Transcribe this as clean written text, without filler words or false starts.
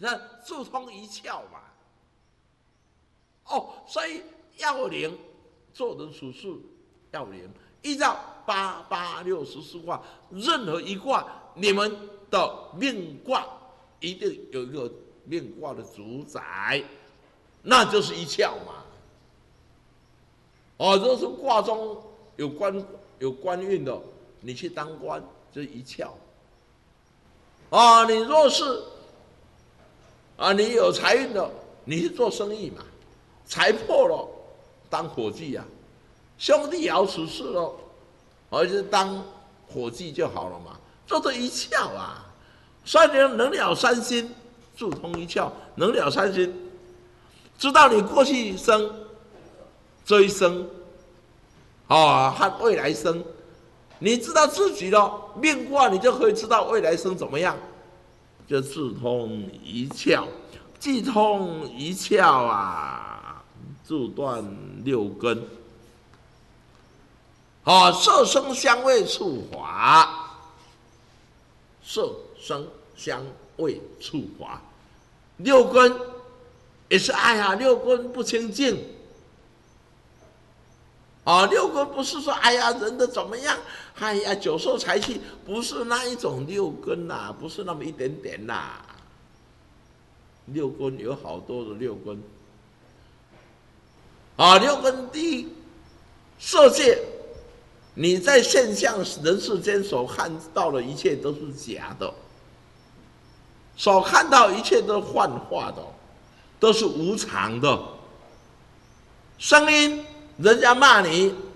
那注通一窍嘛。哦，所以要灵，做人处事要灵，依照8864卦，任何一卦，你们的命卦一定有一个命卦的主宰，那就是一窍嘛。哦，如果是卦中有官运的，你去当官就是一窍。你若是你有财运的，你去做生意嘛，财破了当伙计啊，兄弟爻出事了，就当伙计就好了嘛，做这一窍啊。所以能了三心，注通一窍，能了三心，知道你过去生、这一生，和未来生，你知道自己的命卦，你就可以知道未来生怎么样，就智通一窍，既通一窍啊，注断六根。色声香味触法，色声香味触法，六根也是六根不清净。六根不是说人的怎么样，久受财气，不是那一种六根呐，不是那么一点点呐。六根有好多的六根。六根第一，色界，你在现象人世间所看到的一切都是假的，所看到一切都是幻化的，都是无常的。声音，人家骂你，